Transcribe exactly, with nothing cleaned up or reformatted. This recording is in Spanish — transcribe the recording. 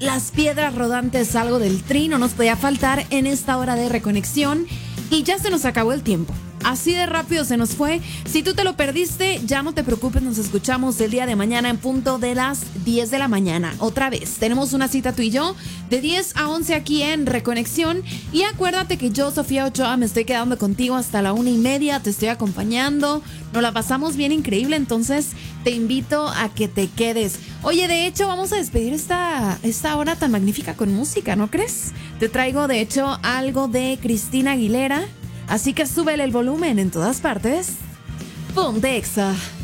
Las piedras rodantes, algo del Tri, no nos podía faltar en esta hora de reconexión. Y ya se nos acabó el tiempo. Así de rápido se nos fue. Si tú te lo perdiste, ya no te preocupes, nos escuchamos el día de mañana en punto de las diez de la mañana. Otra vez, tenemos una cita tú y yo de diez a once aquí en Reconexión. Y acuérdate que yo, Sofía Ochoa, me estoy quedando contigo hasta la una y media. Te estoy acompañando. Nos la pasamos bien increíble, entonces te invito a que te quedes. Oye, de hecho, vamos a despedir esta, esta hora tan magnífica con música, ¿no crees? Te traigo, de hecho, algo de Cristina Aguilera. Así que súbele el volumen en todas partes. Ponte Exa.